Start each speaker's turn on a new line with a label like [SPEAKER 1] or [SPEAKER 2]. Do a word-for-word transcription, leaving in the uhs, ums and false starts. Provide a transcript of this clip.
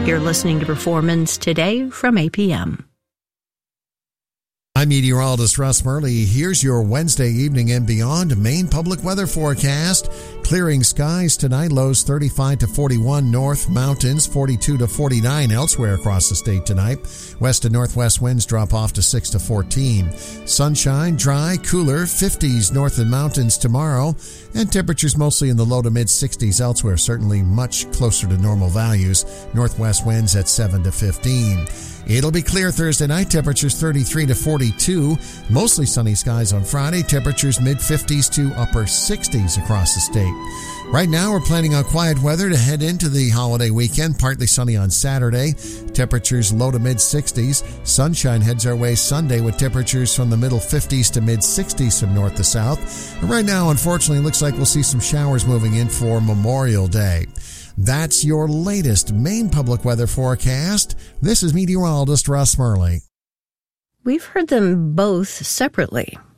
[SPEAKER 1] You're listening to Performance Today from A P M.
[SPEAKER 2] I'm meteorologist Russ Murley. Here's your Wednesday evening and beyond Maine public weather forecast. Clearing skies tonight, lows thirty-five to forty-one north, mountains forty-two to forty-nine elsewhere across the state tonight. West and northwest winds drop off to six to fourteen. Sunshine, dry, cooler, fifties north and mountains tomorrow, and temperatures mostly in the low to mid sixties elsewhere, certainly much closer to normal values. Northwest winds at seven to fifteen. It'll be clear Thursday night, temperatures thirty-three to forty-two. Mostly sunny skies on Friday, temperatures mid-fifties to upper sixties across the state. Right now, we're planning on quiet weather to head into the holiday weekend. Partly sunny on Saturday, temperatures low to mid-sixties. Sunshine heads our way Sunday with temperatures from the middle fifties to mid-sixties from north to south. And right now, unfortunately, it looks like we'll see some showers moving in for Memorial Day. That's your latest Maine public weather forecast. This is meteorologist Russ Murley.
[SPEAKER 1] We've heard them both separately.